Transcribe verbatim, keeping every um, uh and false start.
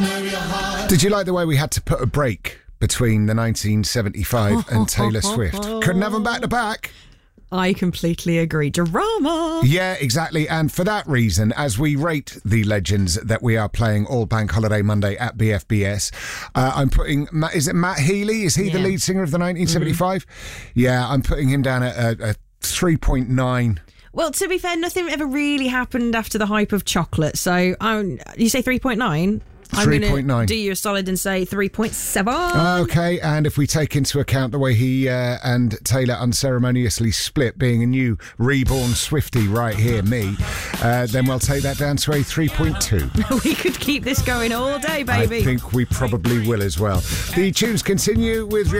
Did you like the way we had to put a break between the nineteen seventy-five and Taylor Swift? Couldn't have them back to back. I completely agree. Drama. Yeah, exactly. And for that reason, as we rate the legends that we are playing all Bank Holiday Monday at B F B S, uh, I'm putting, Matt, is it Matt Healy? Is he yeah. the lead singer of the nineteen seventy-five? Mm-hmm. Yeah, I'm putting him down at a, a three point nine. Well, to be fair, nothing ever really happened after the hype of Chocolate. So um, you say three point nine? I'm going to do you a solid and say three point seven. Okay, and if we take into account the way he uh, and Taylor unceremoniously split, being a new reborn Swiftie right here, me, uh, then we'll take that down to a three point two. We could keep this going all day, baby. I think we probably will as well. The tunes continue with